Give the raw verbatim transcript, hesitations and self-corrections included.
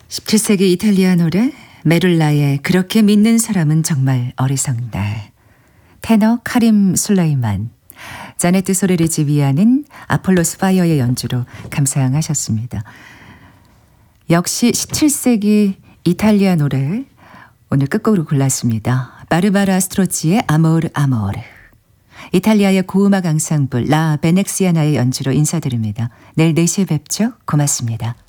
십칠 세기 이탈리아 노래 메룰라의 그렇게 믿는 사람은 정말 어리석네. 테너 카림 술레이만, 자네트 소리를 지휘하는 아폴로스 파이어의 연주로 감상하셨습니다. 역시 십칠 세기 이탈리아 노래 오늘 끝곡으로 골랐습니다. 바르바라 스트로치의 아모르 아모르. 이탈리아의 고음악 앙상블 라 베넥시아나의 연주로 인사드립니다. 내일 네 시에 뵙죠. 고맙습니다.